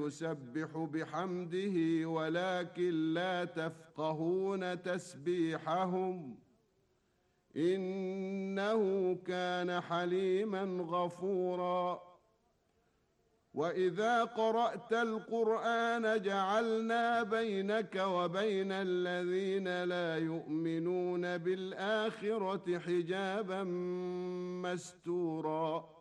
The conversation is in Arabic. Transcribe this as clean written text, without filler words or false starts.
يسبح بحمده ولكن لا تفقهون تسبيحهم إنه كان حليما غفورا. وإذا قرأت القرآن جعلنا بينك وبين الذين لا يؤمنون بالآخرة حجابا مستورا.